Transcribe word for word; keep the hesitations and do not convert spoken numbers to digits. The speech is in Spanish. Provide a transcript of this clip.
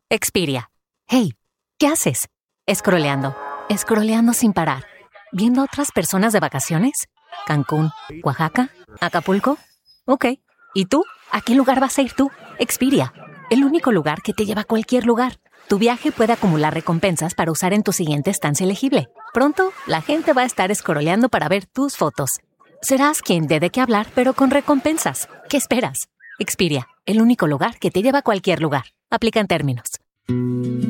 Expedia. Hey, ¿qué haces? Scrolleando. Scrolleando sin parar. ¿Viendo a otras personas de vacaciones? ¿Cancún? ¿Oaxaca? ¿Acapulco? Ok. ¿Y tú? ¿A qué lugar vas a ir tú? Expedia. El único lugar que te lleva a cualquier lugar. Tu viaje puede acumular recompensas para usar en tu siguiente estancia elegible. Pronto, la gente va a estar scrolleando para ver tus fotos. Serás quien dé de qué hablar, pero con recompensas. ¿Qué esperas? Expedia, el único lugar que te lleva a cualquier lugar. Aplican términos.